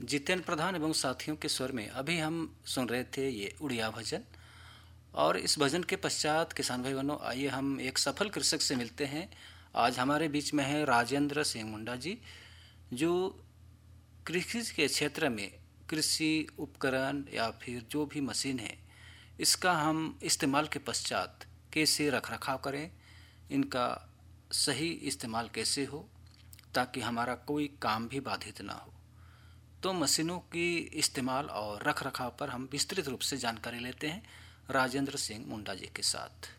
जितेंद्र प्रधान एवं साथियों के स्वर में अभी हम सुन रहे थे ये उड़िया भजन। और इस भजन के पश्चात किसान भाई बहनों, आइए हम एक सफल कृषक से मिलते हैं। आज हमारे बीच में है राजेंद्र सिंह मुंडा जी, जो कृषि के क्षेत्र में कृषि उपकरण या फिर जो भी मशीन है, इसका हम इस्तेमाल के पश्चात कैसे रखरखाव करें, इनका सही इस्तेमाल कैसे हो ताकि हमारा कोई काम भी बाधित ना हो। तो मशीनों की इस्तेमाल और रखरखाव पर हम विस्तृत रूप से जानकारी लेते हैं राजेंद्र सिंह मुंडा जी के साथ।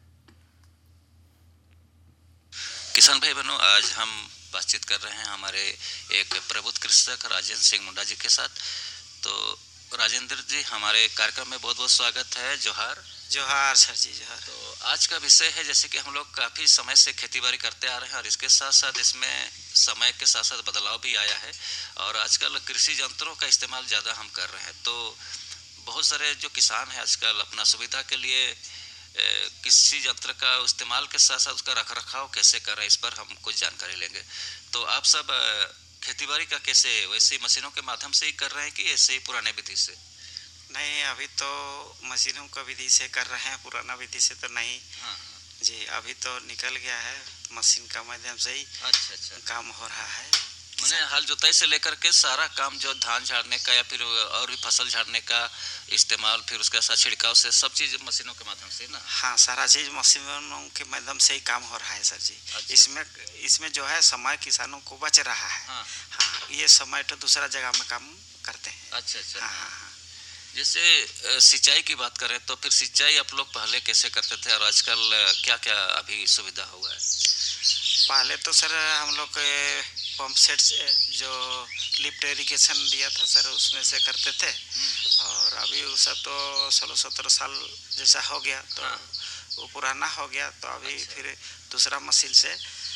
किसान भाई बहनों, आज हम बातचीत कर रहे हैं हमारे एक प्रबुद्ध कृषक राजेंद्र सिंह मुंडा जी के साथ। तो राजेंद्र जी, हमारे कार्यक्रम में बहुत बहुत स्वागत है। जोहार। जोहार सर जी, जोहार। तो आज का विषय है, जैसे कि हम लोग काफ़ी समय से खेतीबाड़ी करते आ रहे हैं और इसके साथ साथ इसमें समय के साथ साथ बदलाव भी आया है और आजकल कृषि यंत्रों का इस्तेमाल ज़्यादा हम कर रहे हैं। तो बहुत सारे जो किसान हैं आजकल अपना सुविधा के लिए किसी यंत्र का इस्तेमाल के साथ साथ उसका रखरखाव कैसे कर रहे हैं, इस पर हम कुछ जानकारी लेंगे। तो आप सब खेतीबाड़ी का कैसे वैसे ही मशीनों के माध्यम से ही कर रहे हैं कि ऐसे ही पुराने विधि से? नहीं, अभी तो मशीनों का विधि से कर रहे हैं, पुराना विधि से तो नहीं। हाँ जी, अभी तो निकल गया है, मशीन का माध्यम से ही अच्छा काम हो रहा है। मैंने हल जोताई से लेकर के सारा काम, जो धान झाड़ने का या फिर और भी फसल झाड़ने का इस्तेमाल, फिर उसके साथ छिड़काव से सब चीज़ मशीनों के माध्यम से ना? हाँ, सारा चीज़ मशीनों के माध्यम से ही काम हो रहा है सर जी। अच्छा। इसमें जो है समय किसानों को बच रहा है। हाँ, ये समय तो दूसरा जगह में काम करते हैं। अच्छा। हाँ। जैसे सिंचाई की बात करें तो फिर सिंचाई आप लोग पहले कैसे करते थे और आजकल क्या क्या अभी सुविधा हुआ है? पहले तो सर हम लोग पंप सेट से जो लिफ्ट इरिगेशन दिया था सर, उसमें से करते थे। और अभी वो सब तो 16-17 साल जैसा हो गया, तो वो पुराना हो गया। तो अभी फिर दूसरा मशीन से,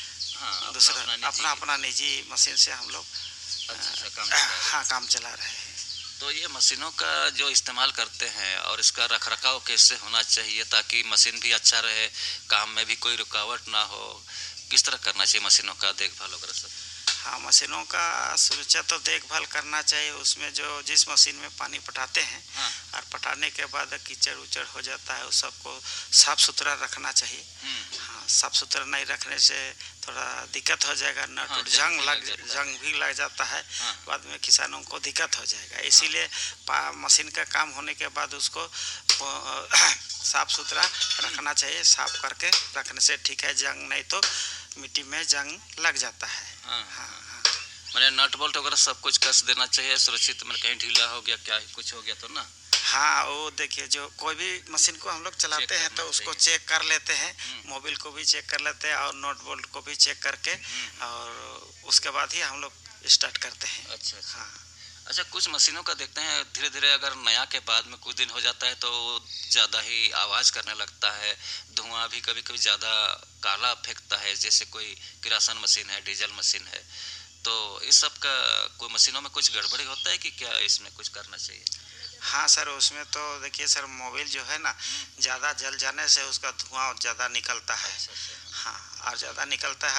अपना निजी मशीन से हम लोग काम चला रहे हैं। तो ये मशीनों का जो इस्तेमाल करते हैं और इसका रखरखाव कैसे होना चाहिए ताकि मशीन भी अच्छा रहे, काम में भी कोई रुकावट ना हो, किस तरह करना चाहिए मशीनों का देखभाल वगैरह सब? हाँ, मशीनों का सुरक्षा तो देखभाल करना चाहिए। उसमें जो जिस मशीन में पानी पटाते हैं और पटाने के बाद कीचड़ उचड़ हो जाता है, उस सबको साफ सुथरा रखना चाहिए। हाँ, साफ सुथरा नहीं रखने से थोड़ा दिक्कत हो जाएगा, नट जंग भी लग जाता है। बाद में किसानों को दिक्कत हो जाएगा। इसीलिए मशीन का काम होने के बाद उसको साफ सुथरा रखना चाहिए। साफ करके रखने से ठीक है, जंग नहीं तो मिट्टी में जंग लग जाता है। हाँ। मैंने नट बोल्ट वगैरह सब कुछ कस देना चाहिए सुरक्षित, मैंने कहीं ढीला हो गया क्या कुछ हो गया तो ना? हाँ, वो देखिए, जो कोई भी मशीन को हम लोग चलाते हैं तो उसको चेक कर लेते हैं, मोबिल को भी चेक कर लेते हैं और नट बोल्ट को भी चेक करके और उसके बाद ही हम लोग स्टार्ट करते हैं। अच्छा। अच्छा, कुछ मशीनों का देखते हैं धीरे धीरे अगर नया के बाद में कुछ दिन हो जाता है तो ज़्यादा ही आवाज़ करने लगता है, धुआं भी कभी कभी ज़्यादा काला फेंकता है। जैसे कोई किरासन मशीन है, डीजल मशीन है, तो इस सब का कोई मशीनों में कुछ गड़बड़ी होता है कि क्या इसमें कुछ करना चाहिए? हाँ सर, उसमें तो देखिए सर, मोबिल जो है ना, ज़्यादा जल जाने से उसका धुआं ज़्यादा निकलता है। हाँ, और ज़्यादा निकलता है